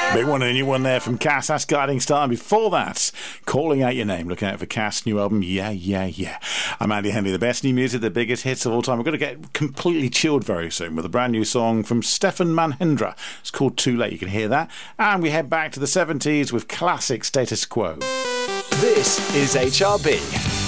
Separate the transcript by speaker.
Speaker 1: Big one and a new one there from Cass. That's Guiding Star. And before that, Calling Out Your Name. Looking out for Cass' new album. Yeah, yeah, yeah. I'm Andy Henley. The best new music, the biggest hits of all time. We're going to get completely chilled very soon with a brand new song from Stefan Manhendra. It's called Too Late. You can hear that. And we head back to the 70s with classic Status Quo.
Speaker 2: This is HRB.